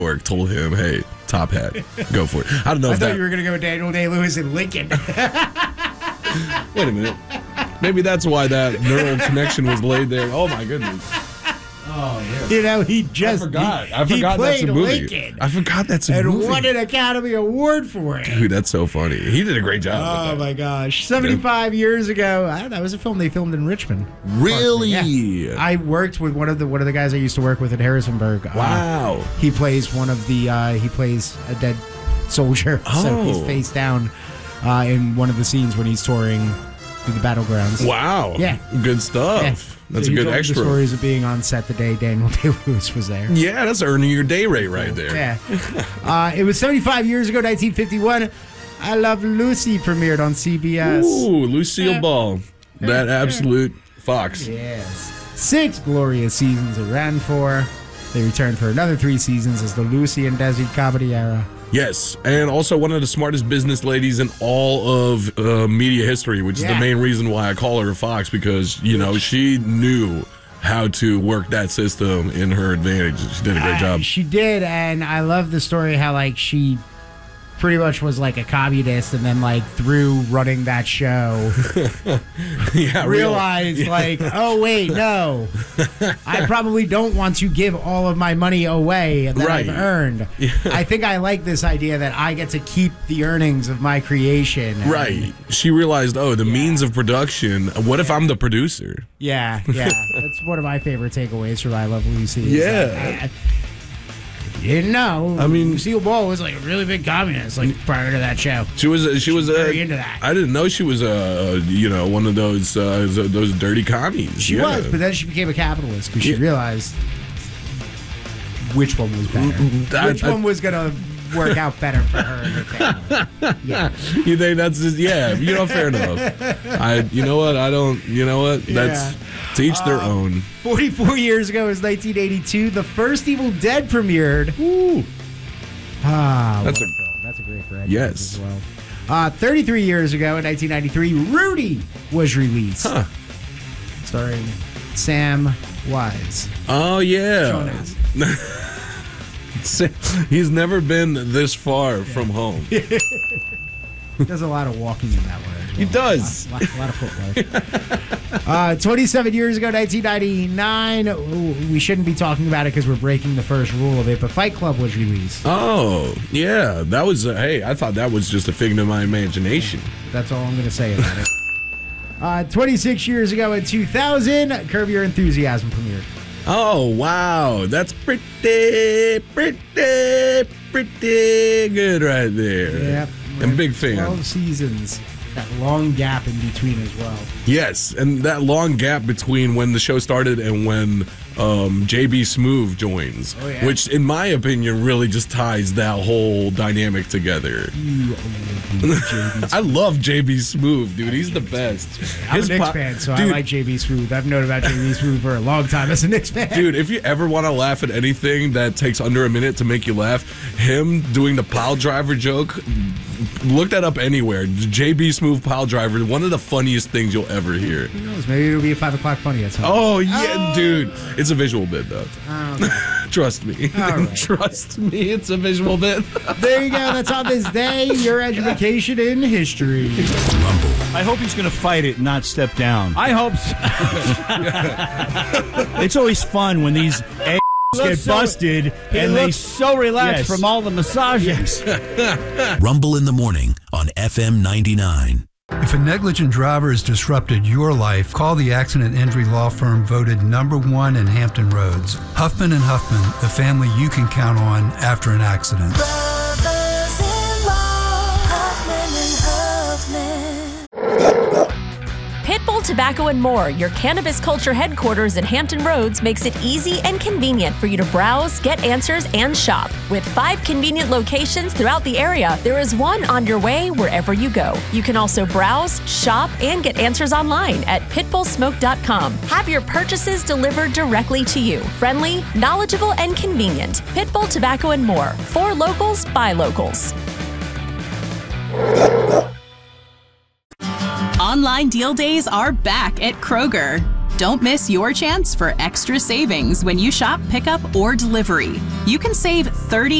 York told him, hey, top hat, go for it. I don't know I if thought that... you were going to go with Daniel Day-Lewis in Lincoln. Wait a minute. Maybe that's why that neural connection was laid there. Oh, my goodness. Oh, yeah. You know, he just... I forgot he that's a played movie. Lincoln. I forgot that's a movie. And won an Academy Award for it. Dude, that's so funny. He did a great job with Oh, that. my gosh. 75 years ago, that was a film they filmed in Richmond. Really? Yeah. I worked with one of the guys I used to work with at Harrisonburg. Wow. He plays he plays a dead soldier. So he's Oh. face down in one of the scenes when he's touring through the battlegrounds. Wow. Yeah. Good stuff. Yeah. That's So a he good told extra. The stories of being on set the day Daniel Day-Lewis was there. Yeah, that's earning your day rate right there. Yeah. It was 75 years ago, 1951. I Love Lucy premiered on CBS. Ooh, Lucille Ball. That absolute fox. Yes. 6 glorious seasons it ran for. They returned for another 3 seasons as the Lucy and Desi Caballero. Yes, and also one of the smartest business ladies in all of media history, which is the main reason why I call her a fox, because, you know, she knew how to work that system in her advantage. She did a great job. She did, and I love the story how, like, she pretty much was like a communist, and then, like, through running that show, realized, like, oh, wait, no. I probably don't want to give all of my money away that I've earned. Yeah. I think I like this idea that I get to keep the earnings of my creation. Right. She realized, oh, the means of production. What if I'm the producer? Yeah. That's one of my favorite takeaways from I Love Lucy. Yeah. You didn't know. I mean, Lucille Ball was like a really big communist, like prior to that show. She was very into that. I didn't know she was one of those dirty commies. She was, but then she became a capitalist because she realized which one was better. Which one was going to work out better for her and her family. Yeah. You think that's just, fair enough. You know what? That's to each their own. 44 years ago was 1982. The first Evil Dead premiered. Ooh. That's a great franchise as well. 33 years ago in 1993, Rudy was released. Starring Sam Wise. Oh, yeah. He's never been this far from home. He does a lot of walking in that way. Well. He does. A lot of footwork. 27 years ago, 1999. We shouldn't be talking about it because we're breaking the first rule of it, but Fight Club was released. Oh, yeah. That was, I thought that was just a figment of my imagination. That's all I'm going to say about it. 26 years ago in 2000, Curb Your Enthusiasm premiered. Oh, wow. That's pretty good right there. Yep. I'm a big fan. 12 seasons. That long gap in between as well. Yes, and that long gap between when the show started and when JB Smoove joins, which, in my opinion, really just ties that whole dynamic together. I love JB Smoove, dude. He's the best. I'm a Knicks fan, so I like JB Smoove. I've known about JB Smoove for a long time as a Knicks fan. Dude, if you ever want to laugh at anything that takes under a minute to make you laugh, him doing the pile driver joke, look that up anywhere. JB Smoove pile driver, one of the funniest things you'll ever hear. Who knows? Maybe it'll be a 5 o'clock funny at some point. Oh, yeah, dude. It's a visual bit, though. Okay. Trust me. Right. Trust me, it's a visual bit. There you go. That's on this day. Your education in history. Rumble. I hope he's going to fight it and not step down. I hope so. It's always fun when these get busted and they so relaxed from all the massages. Rumble in the morning on FM 99. If a negligent driver has disrupted your life, call the accident injury law firm voted #1 in Hampton Roads. Huffman & Huffman, the family you can count on after an accident. Pitbull Tobacco and More, your cannabis culture headquarters in Hampton Roads, makes it easy and convenient for you to browse, get answers, and shop. With 5 convenient locations throughout the area, there is one on your way wherever you go. You can also browse, shop, and get answers online at pitbullsmoke.com. Have your purchases delivered directly to you. Friendly, knowledgeable, and convenient. Pitbull Tobacco and More. For locals, by locals. Online deal days are back at Kroger. Don't miss your chance for extra savings when you shop pickup or delivery. You can save 30